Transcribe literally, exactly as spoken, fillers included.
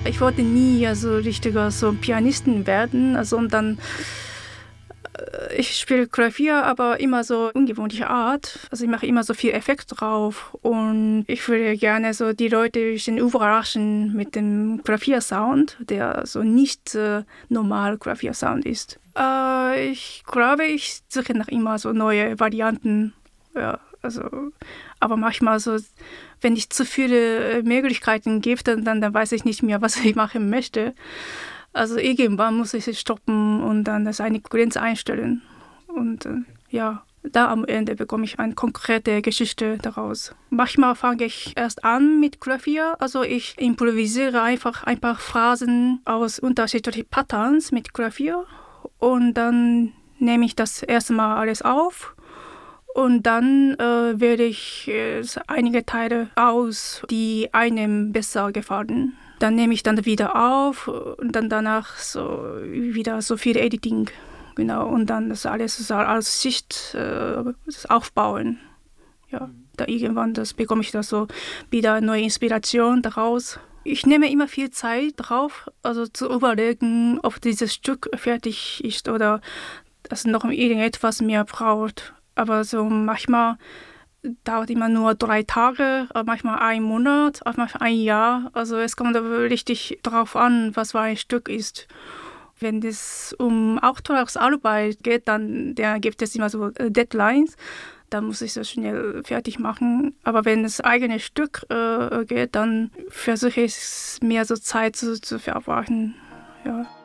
Ich wollte nie also richtiger so Pianistin werden, also und dann äh, ich spiele Klavier, aber immer so ungewöhnliche Art. Also ich mache immer so viel Effekt drauf und ich würde gerne so die Leute ein bisschen überraschen mit dem Klaviersound, der so nicht äh, normal Klaviersound ist. Äh, ich glaube, ich suche nach immer so neue Varianten. Ja, also, aber manchmal so, wenn ich zu viele Möglichkeiten gebe, dann, dann, dann weiß ich nicht mehr, was ich machen möchte. Also irgendwann muss ich es stoppen und dann das eine Grenze einstellen. Und äh, ja, da am Ende bekomme ich eine konkrete Geschichte daraus. Manchmal fange ich erst an mit Klavier, also ich improvisiere einfach ein paar Phrasen aus unterschiedlichen Patterns mit Klavier und dann nehme ich das erste Mal alles auf. Und dann äh, wähle ich äh, einige Teile aus, die einem besser gefallen. Dann nehme ich dann wieder auf und dann danach so wieder so viel Editing. Genau, und dann das alles so als Schicht äh, das aufbauen. Ja, da irgendwann das bekomme ich da so wieder neue Inspiration daraus. Ich nehme immer viel Zeit drauf, also zu überlegen, ob dieses Stück fertig ist oder dass noch irgendetwas mehr braucht. Aber so manchmal dauert immer nur drei Tage, manchmal ein Monat, manchmal ein Jahr. Also es kommt aber richtig drauf an, was für ein Stück ist. Wenn es um Auftragsarbeit geht, dann der gibt es immer so Deadlines. Dann muss ich das schnell fertig machen. Aber wenn es eigene Stück äh, geht, dann versuche ich es mehr so Zeit zu, zu verarbeiten. Ja.